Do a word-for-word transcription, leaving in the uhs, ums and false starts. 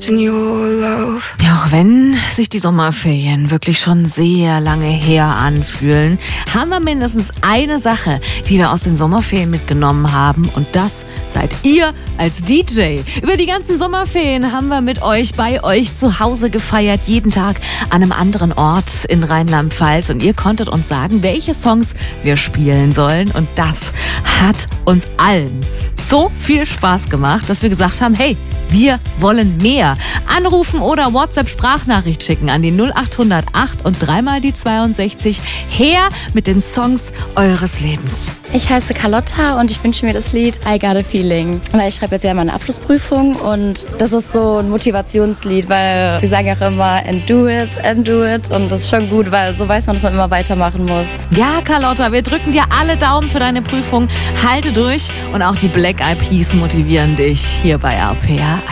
missing your love. Ja, auch wenn sich die Sommerferien wirklich schon sehr lange her anfühlen, haben wir mindestens eine Sache, die wir aus den Sommerferien mitgenommen haben, und das seid ihr als D J. Über die ganzen Sommerferien haben wir mit euch bei euch zu Hause gefeiert, jeden Tag an einem anderen Ort in Rheinland-Pfalz, und ihr konntet uns sagen, welche Songs wir spielen sollen, und das hat uns allen so viel Spaß gemacht, dass wir gesagt haben, hey, wir wollen mehr. Anrufen oder WhatsApp-Sprachnachricht schicken an die null acht null null acht und dreimal die zweiundsechzig. Her mit den Songs eures Lebens. Ich heiße Carlotta und ich wünsche mir das Lied I Got a Feeling, weil ich schreibe jetzt ja meine Abschlussprüfung und das ist so ein Motivationslied, weil wir sagen ja auch immer and do it, and do it, und das ist schon gut, weil so weiß man, dass man immer weitermachen muss. Ja, Carlotta, wir drücken dir alle Daumen für deine Prüfung. Halte durch, und auch die Black Eyed Peas motivieren dich hier bei R P R.